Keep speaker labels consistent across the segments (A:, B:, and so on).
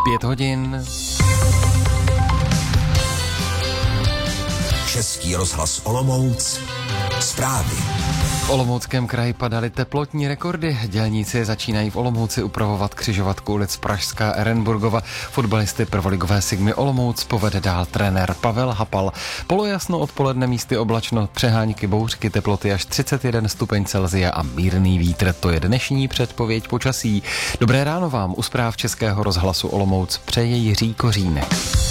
A: 5 hodin.
B: Český rozhlas Olomouc. Zprávy.
A: V Olomouckém kraji padaly teplotní rekordy. Dělníci začínají v Olomouci upravovat křižovatku ulic Pražská a Ehrenburgova. Fotbalisty prvoligové Sigmy Olomouc povede dál trenér Pavel Hapal. Polojasno odpoledne, místy oblačno, přehánky, bouřky, teploty až 31 stupeň Celsia a mírný vítr. To je dnešní předpověď počasí. Dobré ráno vám u zpráv Českého rozhlasu Olomouc přeje Jiří Kořínek.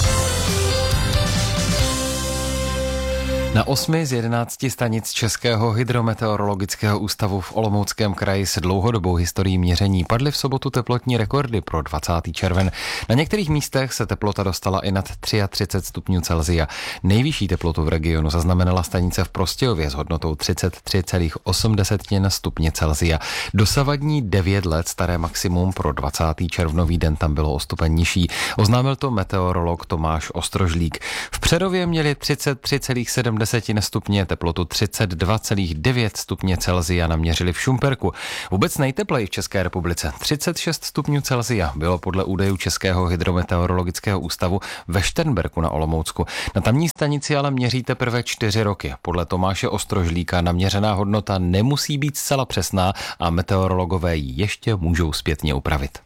A: Na 8 z 11 stanic Českého hydrometeorologického ústavu v Olomouckém kraji s dlouhodobou historií měření padly v sobotu teplotní rekordy pro 20. červen. Na některých místech se teplota dostala i nad 33 stupňů Celsia. Nejvyšší teplotu v regionu zaznamenala stanice v Prostějově s hodnotou 33,8 stupně Celsia. Dosavadní 9 let staré maximum pro 20. červnový den tam bylo o stupeň nižší. Oznámil to meteorolog Tomáš Ostrožlík. V Přerově měli 33,7 stupně, teplotu 32,9 stupně Celsia naměřili v Šumperku. Vůbec nejtepleji v České republice 36 stupňů Celsia bylo podle údajů Českého hydrometeorologického ústavu ve Šternberku na Olomoucku. Na tamní stanici ale měří teprve 4 roky. Podle Tomáše Ostrožlíka naměřená hodnota nemusí být zcela přesná a meteorologové ji ještě můžou zpětně upravit.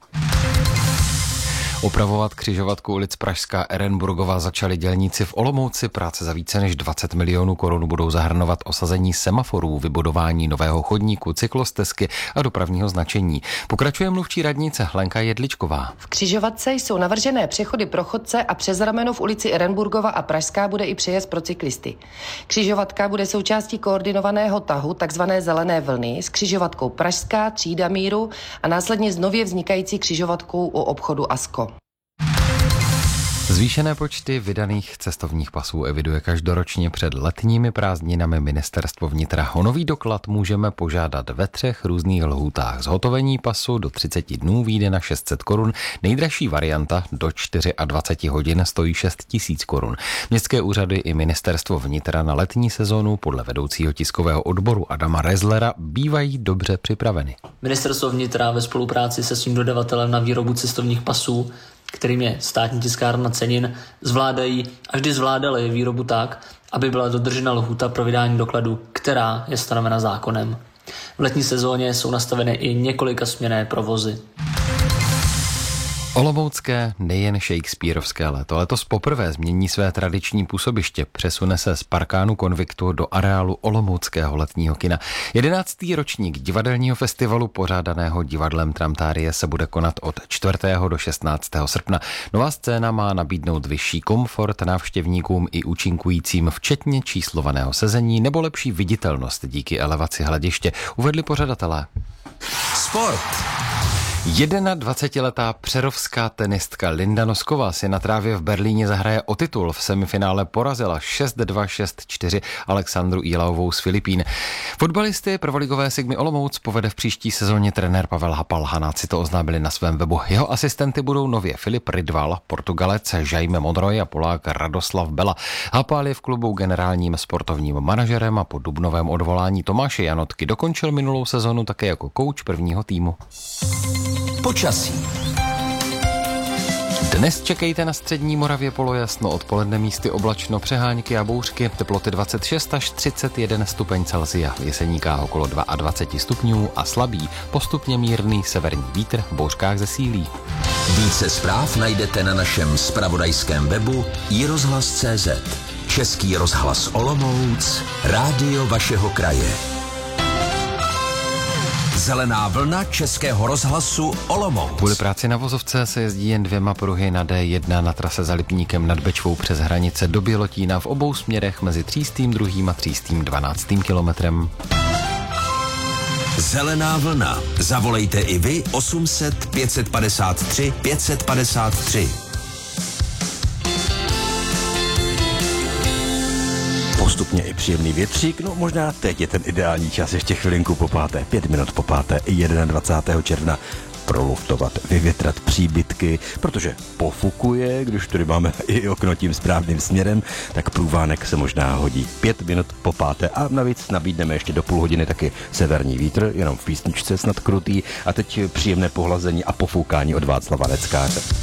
A: Opravovat křižovatku ulic Pražská a Ehrenburgova začali dělníci v Olomouci. Práce za více než 20 milionů korun budou zahrnovat osazení semaforů, vybudování nového chodníku, cyklostezky a dopravního značení. Pokračuje mluvčí radnice Lenka Jedličková.
C: V křižovatce jsou navržené přechody pro chodce a přes rameno v ulici Ehrenburgova a Pražská bude i přejezd pro cyklisty. Křižovatka bude součástí koordinovaného tahu takzvané zelené vlny s křižovatkou Pražská, Třída míru a následně s nově vznikající křižovatkou u obchodu Asko.
A: Zvýšené počty vydaných cestovních pasů eviduje každoročně před letními prázdninami Ministerstvo vnitra. O nový doklad můžeme požádat ve 3 různých lhůtách. Zhotovení pasu do 30 dnů vyjde na 600 korun, nejdražší varianta do 24 hodin stojí 6 000 korun. Městské úřady i Ministerstvo vnitra na letní sezónu podle vedoucího tiskového odboru Adama Rezlera bývají dobře připraveny.
D: Ministerstvo vnitra ve spolupráci se svým dodavatelem na výrobu cestovních pasů, kterým je státní tiskárna cenin, zvládají a vždy zvládali výrobu tak, aby byla dodržena lhůta pro vydání dokladu, která je stanovena zákonem. V letní sezóně jsou nastaveny i několikasměnné provozy.
A: Olomoucké, nejen shakespearovské léto. Letos poprvé změní své tradiční působiště. Přesune se z parkánu Konviktu do areálu Olomouckého letního kina. 11. ročník divadelního festivalu pořádaného divadlem Tramtárie se bude konat od 4. do 16. srpna. Nová scéna má nabídnout vyšší komfort návštěvníkům i účinkujícím, včetně číslovaného sezení nebo lepší viditelnost díky elevaci hlediště, uvedli pořadatelé.
B: Sport.
A: 21letá přerovská tenistka Linda Nosková si na trávě v Berlíně zahraje o titul. V semifinále porazila 6-2, 6-4 Alexandru Ilaovou z Filipín. Fotbalisty prvoligové Sigmy Olomouc povede v příští sezóně trenér Pavel Hapal. Hanáci to oznámili na svém webu. Jeho asistenty budou nově Filip Rydval, Portugalec Jaime Monroy a Polák Radoslav Bela. Hapal je v klubu generálním sportovním manažerem a po dubnovém odvolání Tomáše Janotky dokončil minulou sezonu také jako kouč prvního týmu.
B: Počasí.
A: Dnes čekejte na střední Moravě polojasno, odpoledne místy oblačno, přehánky a bouřky, teploty 26 až 31 stupeň Celsia, v Jeseníkách okolo 22 stupňů a slabý, postupně mírný severní vítr, v bouřkách zesílí.
B: Více zpráv najdete na našem zpravodajském webu iRozhlas.cz. Český rozhlas Olomouc, rádio vašeho kraje. Zelená vlna Českého rozhlasu Olomouc.
A: Kvůli práci na vozovce se jezdí jen 2 pruhy na D1 na trase za Lipníkem nad Bečvou přes hranice do Bělotína v obou směrech mezi 302. a 312. kilometrem.
B: Zelená vlna. Zavolejte i vy 800 553 553.
E: Postupně i příjemný větřík, no možná teď je ten ideální čas, ještě chvilinku po 5. 5 minut po 5. 21. června proluftovat, vyvětrat příbytky, protože pofukuje, když tady máme i okno tím správným směrem, tak průvánek se možná hodí 5 minut po 5. A navíc nabídneme ještě do půl hodiny taky severní vítr, jenom v písničce snad krutý, a teď příjemné pohlazení a pofoukání od Václava Neckáře.